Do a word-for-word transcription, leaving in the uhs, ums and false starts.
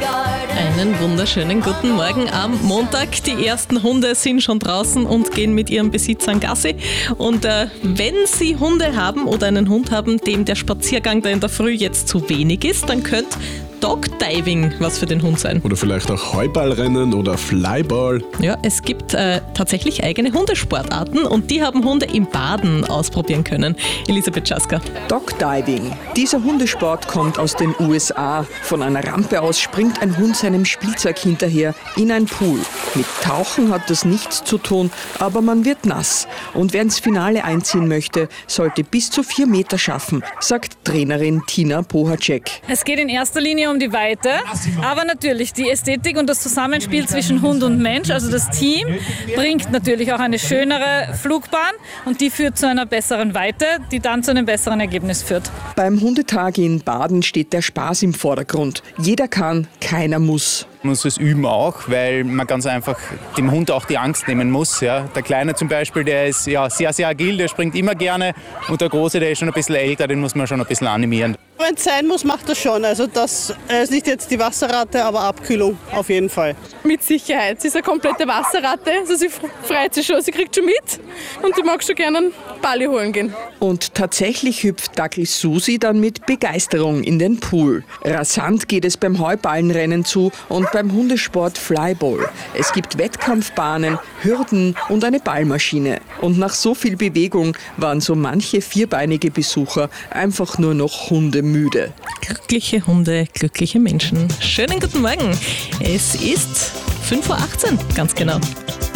Einen wunderschönen guten Morgen am Montag. Die ersten Hunde sind schon draußen und gehen mit ihren Besitzern Gassi. Und äh, wenn Sie Hunde haben oder einen Hund haben, dem der Spaziergang da in der Früh jetzt zu wenig ist, dann könnte Dogdiving was für den Hund sein. Oder vielleicht auch Heuballrennen oder Flyball. Ja, es gibt äh, tatsächlich eigene Hundesportarten und die haben Hunde im Baden ausprobieren können. Elisabeth Schaska. Dogdiving. Dieser Hundesport kommt aus den U S A. Von einer Rampe aus springt ein Hund seinem Spielzeug hinterher in ein Pool. Mit Tauchen hat das nichts zu tun, aber man wird nass. Und wer ins Finale einziehen möchte, sollte bis zu vier Meter schaffen, sagt Trainerin Tina Pohacek. Es geht in erster Linie um die Weite, aber natürlich die Ästhetik und das Zusammenspiel zwischen Hund und Mensch, also das Team, bringt natürlich auch eine schönere Flugbahn und die führt zu einer besseren Weite, die dann zu einem besseren Ergebnis führt. Beim Hundetag in Baden steht der Spaß im Vordergrund. Jeder kann, keiner muss. Man muss es üben auch, weil man ganz einfach dem Hund auch die Angst nehmen muss. Ja. Der Kleine zum Beispiel, der ist ja sehr, sehr agil, der springt immer gerne. Und der Große, der ist schon ein bisschen älter, den muss man schon ein bisschen animieren. Wenn es sein muss, macht das schon. Also das ist nicht jetzt die Wasserratte, aber Abkühlung auf jeden Fall. Mit Sicherheit. Sie ist eine komplette Wasserratte. Also sie freut sich schon, sie kriegt schon mit und die mag schon gerne einen Balli holen gehen. Und tatsächlich hüpft Dackel Susi dann mit Begeisterung in den Pool. Rasant geht es beim Heuballenrennen zu und beim Hundesport Flyball. Es gibt Wettkampfbahnen, Hürden und eine Ballmaschine. Und nach so viel Bewegung waren so manche vierbeinige Besucher einfach nur noch hundemüde. Glückliche Hunde, glückliche Menschen. Schönen guten Morgen. Es ist fünf Uhr achtzehn, ganz genau.